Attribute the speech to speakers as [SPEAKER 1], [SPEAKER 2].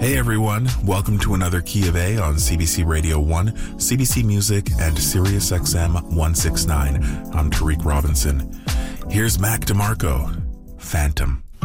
[SPEAKER 1] Hey everyone, welcome to another Key of A on CBC Radio 1, CBC Music, and Sirius XM 169. I'm Tariq Robinson. Here's Mac DeMarco, Phantom.